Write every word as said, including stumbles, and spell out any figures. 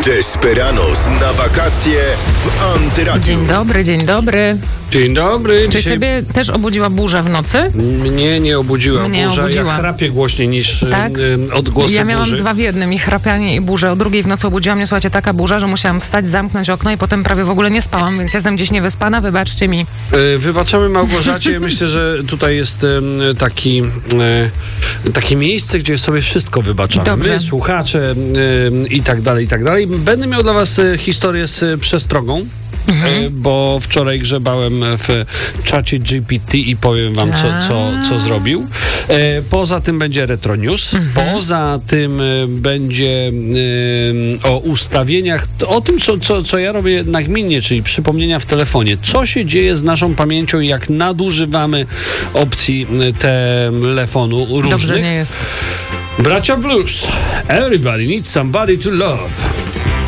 Desperados na wakacje w Antyradiu. Dzień dobry, dzień dobry. Dzień dobry. Czy Dzisiaj... ciebie też obudziła burza w nocy? Mnie nie obudziła Mnie burza. obudziła. Ja chrapię głośniej niż Tak? y, odgłosy Ja miałam burzy. dwa w jednym, i chrapianie, i burzę. O drugiej w nocy obudziła mnie, słuchajcie, taka burza, że musiałam wstać, zamknąć okno i potem prawie w ogóle nie spałam, więc jestem dziś niewyspana, wybaczcie mi. Y, Wybaczamy Małgorzacie. Myślę, że tutaj jest y, taki, y, takie miejsce, gdzie sobie wszystko wybaczamy. Dobrze. My, słuchacze y, i tak dalej, i tak dalej. Będę miał dla was y, historię z y, przestrogą. Mhm. Bo wczoraj grzebałem w czacie G P T i powiem wam, co, co, co zrobił. E, poza tym będzie Retro News. Mhm. Poza tym e, będzie e, o ustawieniach, o tym, co, co, co ja robię nagminnie, czyli przypomnienia w telefonie. Co się dzieje z naszą pamięcią, jak nadużywamy opcji telefonu różnych. Dobrze nie jest. Bracia Blues. Everybody needs somebody to love.